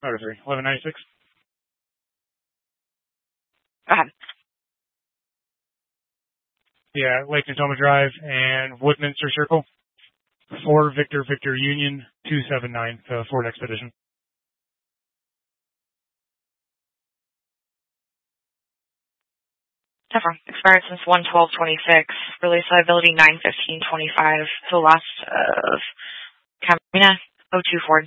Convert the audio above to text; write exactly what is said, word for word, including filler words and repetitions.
Motor three, eleven ninety-six. Go ahead. Yeah, Lake Natoma Drive and Woodminster Circle. four Victor Victor Union two seven nine, the Ford Expedition. Never. Expired since one twelve twenty-six. Release liability nine fifteen twenty-five. So last of Camina oh two Ford.